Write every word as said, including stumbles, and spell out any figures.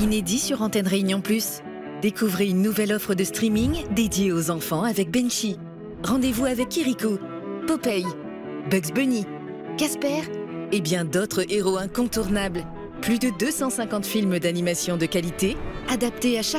Inédit sur Antenne Réunion Plus. Découvrez une nouvelle offre de streaming dédiée aux enfants avec Benchy. Rendez-vous avec Kirikou, Popeye, Bugs Bunny, Casper et bien d'autres héros incontournables. Plus de deux cent cinquante films d'animation de qualité adaptés à chaque